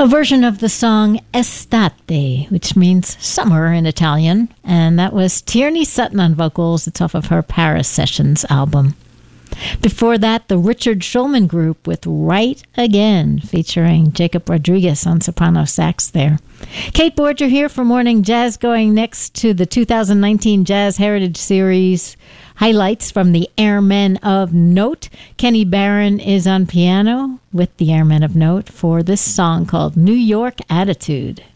A version of the song Estate, which means summer in Italian, and that was Tierney Sutton on vocals. It's off of her Paris Sessions album. Before that, the Richard Schulman Group with Right Again, featuring Jacob Rodriguez on soprano sax there. Kate Borger here for Morning Jazz, going next to the 2019 Jazz Heritage Series highlights from the Airmen of Note. Kenny Barron is on piano with the Airmen of Note for this song called New York Attitude.